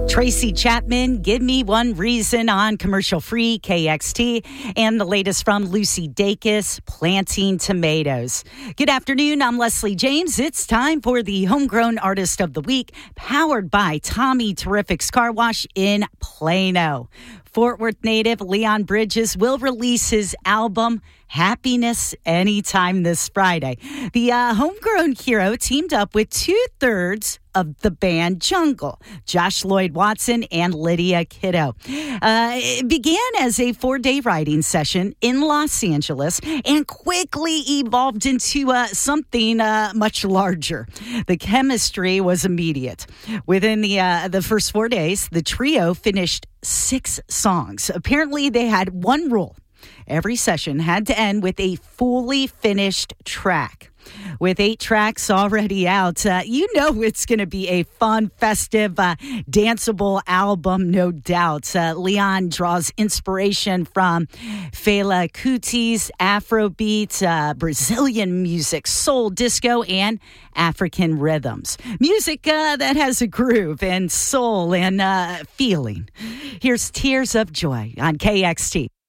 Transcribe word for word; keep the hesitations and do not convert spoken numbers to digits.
Tracy Chapman, Give Me One Reason on commercial-free K X T, and the latest from Lucy Dacus, Planting Tomatoes. Good afternoon, I'm Leslie James. It's time for the Homegrown Artist of the Week, powered by Tommy Terrific's Car Wash in Plano. Fort Worth native Leon Bridges will release his album, Happiness, anytime this Friday. The uh, homegrown hero teamed up with two-thirds of the band Jungle, Josh Lloyd Watson and Lydia Kiddo. Uh, it began as a four-day writing session in Los Angeles and quickly evolved into uh, something uh, much larger. The chemistry was immediate. Within the uh, the first four days, the trio finished six songs. Apparently, they had one rule. Every session had to end with a fully finished track. With eight tracks already out, uh, you know it's going to be a fun, festive, uh, danceable album, no doubt. Uh, Leon draws inspiration from Fela Kuti's Afrobeat, uh, Brazilian music, soul, disco, and African rhythms. Music uh, that has a groove and soul and uh, feeling. Here's Tears of Joy on K X T.